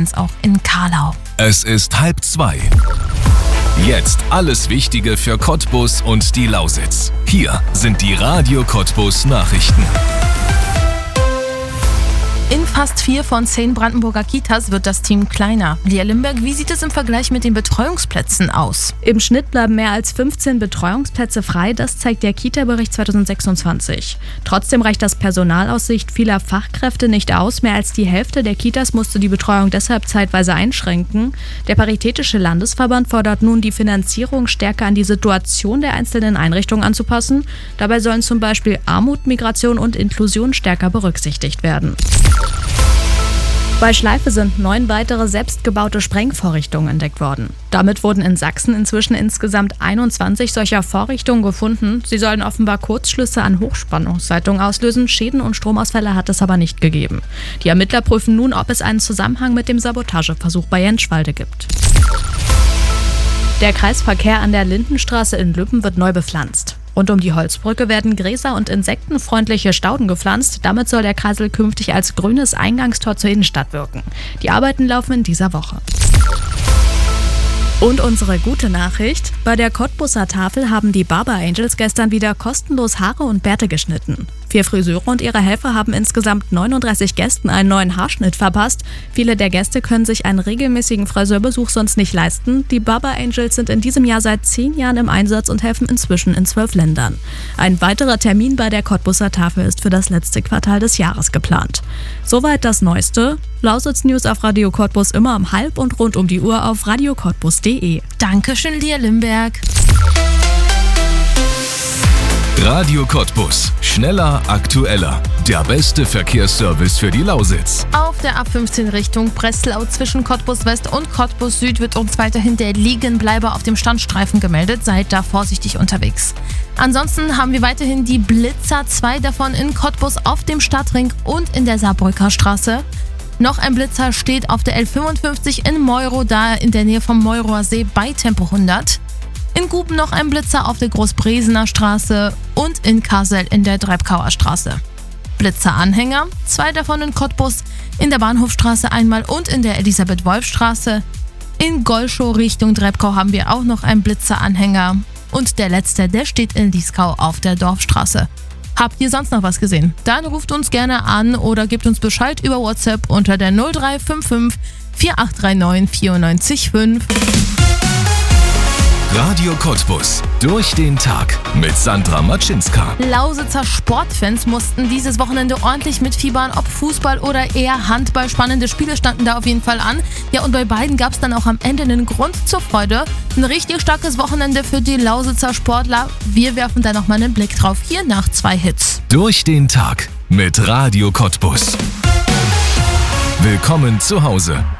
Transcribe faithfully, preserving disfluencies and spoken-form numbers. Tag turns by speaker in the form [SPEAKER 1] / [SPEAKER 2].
[SPEAKER 1] übrigens auch in Carlau.
[SPEAKER 2] Es ist halb zwei. Jetzt alles Wichtige für Cottbus und die Lausitz. Hier sind die Radio Cottbus Nachrichten.
[SPEAKER 1] In fast vier von zehn Brandenburger Kitas wird das Team kleiner. Lia Limberg, wie sieht es im Vergleich mit den Betreuungsplätzen aus?
[SPEAKER 3] Im Schnitt bleiben mehr als fünfzehn Betreuungsplätze frei, das zeigt der Kita-Bericht zweitausendsechsundzwanzig. Trotzdem reicht das Personal aus Sicht vieler Fachkräfte nicht aus. Mehr als die Hälfte der Kitas musste die Betreuung deshalb zeitweise einschränken. Der Paritätische Landesverband fordert nun, die Finanzierung stärker an die Situation der einzelnen Einrichtungen anzupassen. Dabei sollen zum Beispiel Armut, Migration und Inklusion stärker berücksichtigt werden. Bei Schleife sind neun weitere selbstgebaute Sprengvorrichtungen entdeckt worden. Damit wurden in Sachsen inzwischen insgesamt einundzwanzig solcher Vorrichtungen gefunden. Sie sollen offenbar Kurzschlüsse an Hochspannungsleitungen auslösen. Schäden und Stromausfälle hat es aber nicht gegeben. Die Ermittler prüfen nun, ob es einen Zusammenhang mit dem Sabotageversuch bei Jentschwalde gibt. Der Kreisverkehr an der Lindenstraße in Lübben wird neu bepflanzt. Rund um die Holzbrücke werden gräser- und insektenfreundliche Stauden gepflanzt. Damit soll der Kreisel künftig als grünes Eingangstor zur Innenstadt wirken. Die Arbeiten laufen in dieser Woche. Und unsere gute Nachricht: Bei der Cottbuser Tafel haben die Barber Angels gestern wieder kostenlos Haare und Bärte geschnitten. Vier Friseure und ihre Helfer haben insgesamt neununddreißig Gästen einen neuen Haarschnitt verpasst. Viele der Gäste können sich einen regelmäßigen Friseurbesuch sonst nicht leisten. Die Barber Angels sind in diesem Jahr seit zehn Jahren im Einsatz und helfen inzwischen in zwölf Ländern. Ein weiterer Termin bei der Cottbuser Tafel ist für das letzte Quartal des Jahres geplant. Soweit das Neueste. Lausitz News auf Radio Cottbus immer um halb und rund um die Uhr auf radio cottbus punkt de.
[SPEAKER 1] Dankeschön, Lia Limberg.
[SPEAKER 2] Radio Cottbus. Schneller, aktueller. Der beste Verkehrsservice für die Lausitz.
[SPEAKER 1] Auf der A fünfzehn Richtung Breslau zwischen Cottbus West und Cottbus Süd wird uns weiterhin der Liegenbleiber auf dem Standstreifen gemeldet. Seid da vorsichtig unterwegs. Ansonsten haben wir weiterhin die Blitzer, zwei davon in Cottbus auf dem Stadtring und in der Saarbrücker Straße. Noch ein Blitzer steht auf der L fünfundfünfzig in Meuro, da in der Nähe vom Meuroer See bei Tempo hundert. In Guben noch ein Blitzer auf der Großbresener Straße und in Kassel in der Dreibkauer Straße. Blitzeranhänger, zwei davon in Cottbus, in der Bahnhofstraße einmal und in der Elisabeth-Wolf-Straße. In Golschow Richtung Dreibkau haben wir auch noch einen Blitzeranhänger. Und der letzte, der steht in Dieskau auf der Dorfstraße. Habt ihr sonst noch was gesehen? Dann ruft uns gerne an oder gebt uns Bescheid über WhatsApp unter der null drei fünf fünf vier acht drei neun vier neun fünf.
[SPEAKER 2] Radio Cottbus. Durch den Tag mit Sandra Matschinska.
[SPEAKER 1] Lausitzer Sportfans mussten dieses Wochenende ordentlich mitfiebern, ob Fußball oder eher Handball. Spannende Spiele standen da auf jeden Fall an. Ja, und bei beiden gab es dann auch am Ende einen Grund zur Freude. Ein richtig starkes Wochenende für die Lausitzer Sportler. Wir werfen da nochmal einen Blick drauf. Hier nach zwei Hits.
[SPEAKER 2] Durch den Tag mit Radio Cottbus. Willkommen zu Hause.